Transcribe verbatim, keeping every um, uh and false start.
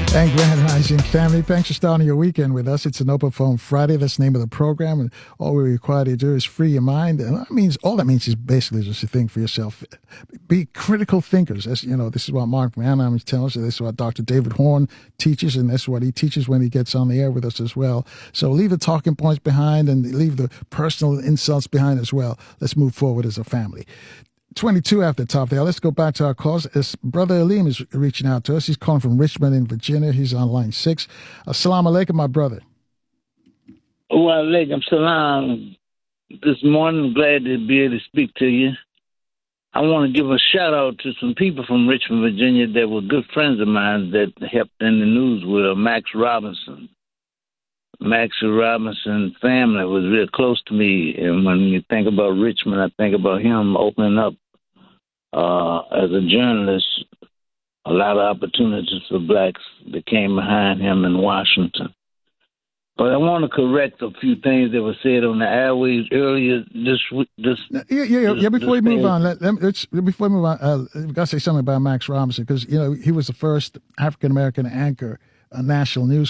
And Grand Rising family, thanks for starting your weekend with us. It's an Open Phone Friday. That's the name of the program. And all we require you to do is free your mind. And that means, all that means is basically just to think for yourself. Be critical thinkers. As you know, this is what Mark Manheim is telling us. This is what Doctor David Horn teaches. And that's what he teaches when he gets on the air with us as well. So leave the talking points behind and leave the personal insults behind as well. Let's move forward as a family. twenty-two after the top there. Let's go back to our calls. As Brother Aleem is reaching out to us. He's calling from Richmond in Virginia. He's on line six. Assalamu alaikum, my brother. Wa alaikum salam. This morning, glad to be able to speak to you. I want to give a shout out to some people from Richmond, Virginia that were good friends of mine that helped in the news with Max Robinson. Max Robinson family was real close to me, and when you think about Richmond, I think about him opening up uh, as a journalist a lot of opportunities for blacks that came behind him in Washington. But I want to correct a few things that were said on the airwaves earlier this this. Yeah, yeah, yeah. this, yeah before we move thing. on, let, let, let's before we move on, uh, I've got to say something about Max Robinson because you know he was the first African American anchor on national news